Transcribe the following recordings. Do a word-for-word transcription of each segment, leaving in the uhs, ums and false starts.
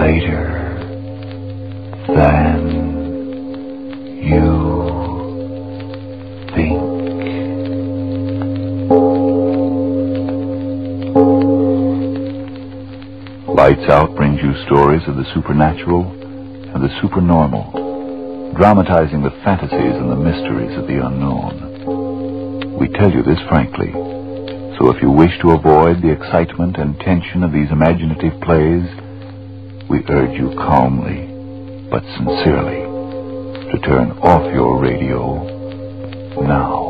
later than you think. Lights Out brings you stories of the supernatural and the supernormal, dramatizing the fantasies and the mysteries of the unknown. We tell you this frankly, so if you wish to avoid the excitement and tension of these imaginative plays, we urge you calmly but sincerely to turn off your radio now.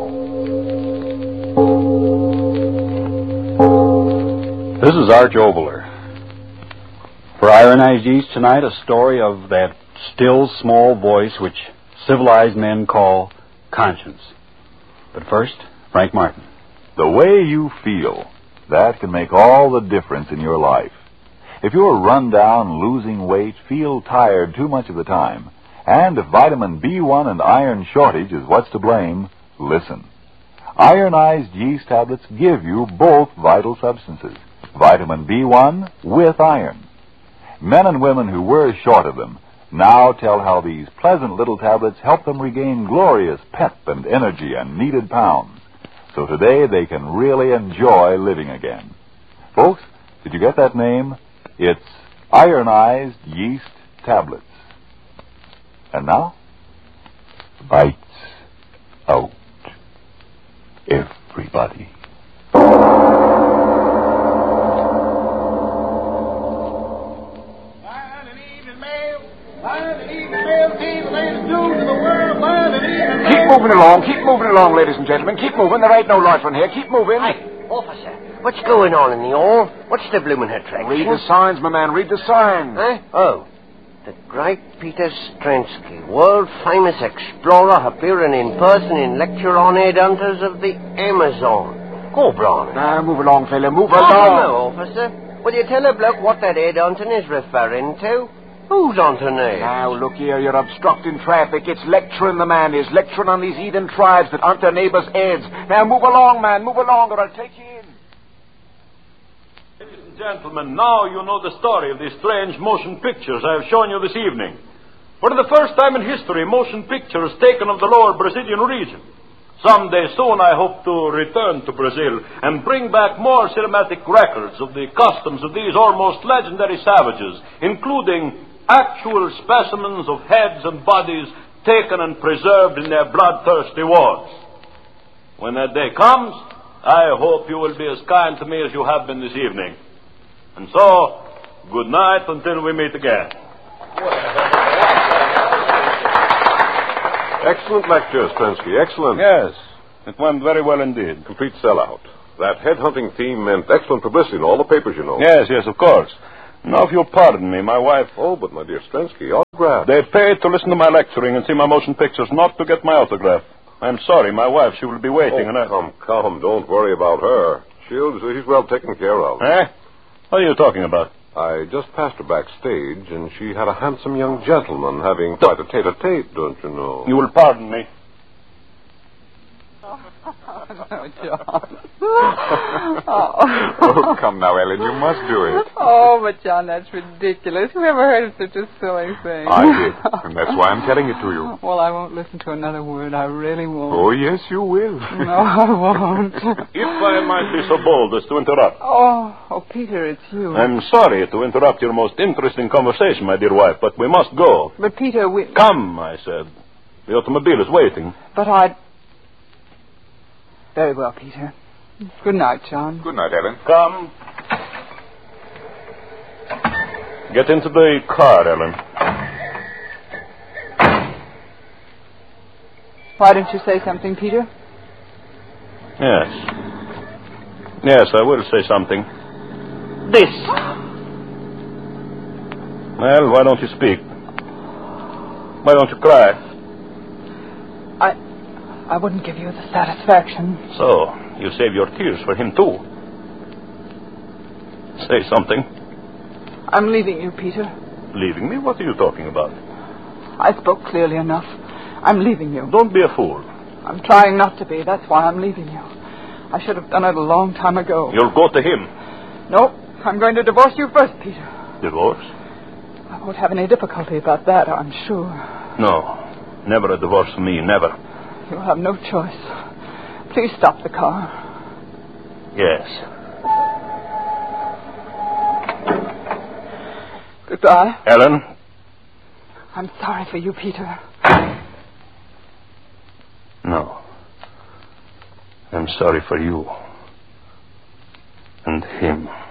This is Arch Oboler. For Ironized Yeast tonight, a story of that still small voice which civilized men call conscience. But first, Frank Martin. The way you feel, that can make all the difference in your life. If you're run down, losing weight, feel tired too much of the time, and if vitamin B one and iron shortage is what's to blame, listen. Ironized Yeast tablets give you both vital substances, vitamin B one with iron. Men and women who were short of them now tell how these pleasant little tablets help them regain glorious pep and energy and needed pounds. So today they can really enjoy living again. Folks, did you get that name? It's Ironized Yeast Tablets. And now, Lights Out. Everybody. Keep moving along, keep moving along, ladies and gentlemen. Keep moving. There ain't no light from here. Keep moving. Hi, officer. What's going on in the hall? What's the bloomin' attraction? Read the signs, my man. Read the signs. Huh? Oh. The great Peter Stransky, world-famous explorer, appearing in person in lecture on headhunters of the Amazon. Go, Brown. Now, move along, fella. Move Oh, along. no, officer. Will you tell a bloke what that headhunting is referring to? Who's on tonight? Now, look here. You're obstructing traffic. It's lecturing the man is. Lecturing on these heathen tribes that aren't their neighbors' heads. Now, move along, man. Move along, or I'll take you in. Ladies and gentlemen, now you know the story of these strange motion pictures I have shown you this evening. For the first time in history, motion pictures taken of the lower Brazilian region. Someday soon I hope to return to Brazil and bring back more cinematic records of the customs of these almost legendary savages, including actual specimens of heads and bodies taken and preserved in their bloodthirsty wars. When that day comes, I hope you will be as kind to me as you have been this evening. And so, good night until we meet again. Excellent lecture, Stransky. Excellent. Yes, it went very well indeed. Complete sellout. That headhunting theme meant excellent publicity in all the papers, you know. Yes, yes, of course. Now, if you'll pardon me, my wife... Oh, but my dear Stransky, autograph. They paid to listen to my lecturing and see my motion pictures, not to get my autograph. I'm sorry, my wife, she will be waiting. Oh, and I... come, come, don't worry about her. She'll, she's well taken care of. Eh? What are you talking about? I just passed her backstage, and she had a handsome young gentleman having quite a tete-a-tete, don't you know? You will pardon me. Oh, no, John. oh. oh, come now, Ellen, you must do it. Oh, but John, that's ridiculous. Who ever heard of such a silly thing? I did, and that's why I'm telling it to you. Well, I won't listen to another word. I really won't. Oh, yes, you will. No, I won't. If I might be so bold as to interrupt. Oh, oh, Peter, it's you. I'm sorry to interrupt your most interesting conversation, my dear wife, but we must go. But, Peter, we... Come, I said. The automobile is waiting. But I... Very well, Peter. Good night, John. Good night, Ellen. Come. Get into the car, Ellen. Why don't you say something, Peter? Yes. Yes, I will say something. This. Well, why don't you speak? Why don't you cry? I... I wouldn't give you the satisfaction. So, you save your tears for him, too. Say something. I'm leaving you, Peter. Leaving me? What are you talking about? I spoke clearly enough. I'm leaving you. Don't be a fool. I'm trying not to be. That's why I'm leaving you. I should have done it a long time ago. You'll go to him. No, I'm going to divorce you first, Peter. Divorce? I won't have any difficulty about that, I'm sure. No. Never a divorce for me, never. You'll have no choice. Please stop the car. Yes. Goodbye. Ellen? I'm sorry for you, Peter. No. I'm sorry for you. And him.